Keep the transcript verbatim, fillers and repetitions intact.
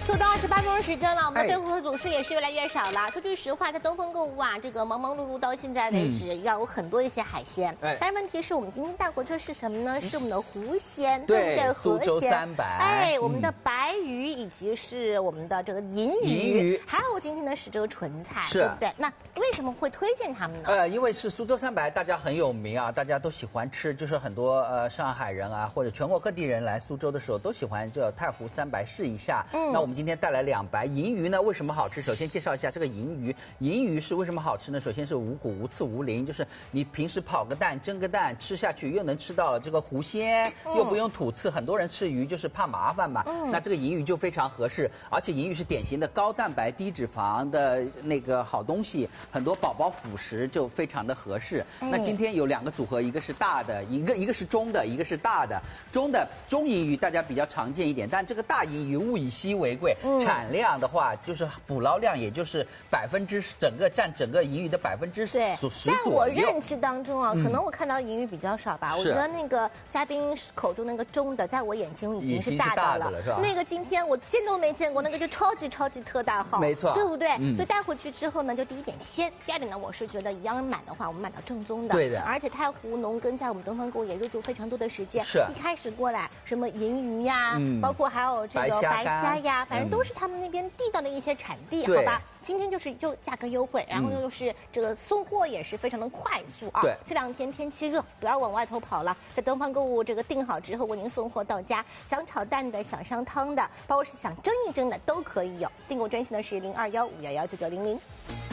走到二十八分钟时间了，我们的备货组数也是越来越少了。说句实话，在东风购物啊，这个忙忙碌碌到现在为止，要有很多一些海鲜。哎，但是问题是我们今天带过去的是什么呢？是我们的湖鲜，对不对？ 苏州三白。 哎，我们的白鱼以及是我们的这个银鱼， 银鱼还有今天的是这个纯菜， 是对不对？那为什么会推荐他们呢？ 呃，因为是苏州三白，大家很有名啊，大家都喜欢吃，就是很多呃上海人啊，或者全国各地人来苏州的时候都喜欢这太湖三白试一下。嗯，那我们今天带来两白银鱼呢，为什么好吃？首先介绍一下这个银鱼，银鱼是为什么好吃呢？首先是无骨无刺无鳞，就是你平时跑个蛋、蒸个蛋吃下去，又能吃到这个湖鲜，嗯、又不用吐刺。很多人吃鱼就是怕麻烦嘛，嗯、那这个银鱼就非常合适，而且银鱼是典型的高蛋白低脂肪的那个好东西，很多宝宝辅食就非常的合适。嗯、那今天有两个组合，一个是大的，一个一个是中的，一个是大的。中的中银鱼大家比较常见一点，但这个大银鱼物以稀为贵，嗯、产量的话就是捕捞量也就是百分之整个占整个银鱼的百分之十左右。 在我认知当中啊，嗯、可能我看到银鱼比较少吧。我觉得那个嘉宾口中那个中的，在我眼睛已经是大的了。 了是吧？ 那个今天我见都没见过，那个就超级超级特大号， 没错， 对不对？嗯、所以带回去之后呢，就第一点鲜，第二点呢，我是觉得一样买的话，我们买到正宗的， 对的。 而且太湖农耕在我们东方购物也入驻非常多的时间， 是一开始过来什么银鱼呀，嗯、包括还有这个白虾呀，反正都是他们那边地道的一些产地，嗯、好吧？今天就是就价格优惠，然后又是这个送货也是非常的快速啊。 对， 这两天天气热，不要往外头跑了，在东方购物这个订好之后为您送货到家。想炒蛋的，想上汤的，包括是想蒸一蒸的都可以有。订购专线呢是零二幺五幺幺九九零零。